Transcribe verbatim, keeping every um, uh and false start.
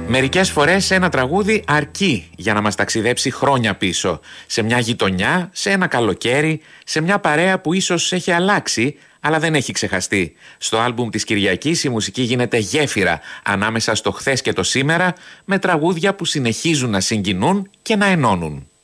Μερικές φορές ένα τραγούδι αρκεί για να μας ταξιδέψει χρόνια πίσω. Σε μια γειτονιά, σε ένα καλοκαίρι, σε μια παρέα που ίσως έχει αλλάξει, αλλά δεν έχει ξεχαστεί. Στο άλμπουμ της Κυριακής η μουσική γίνεται γέφυρα ανάμεσα στο χθες και το σήμερα, με τραγούδια που συνεχίζουν να συγκινούν και να ενώνουν.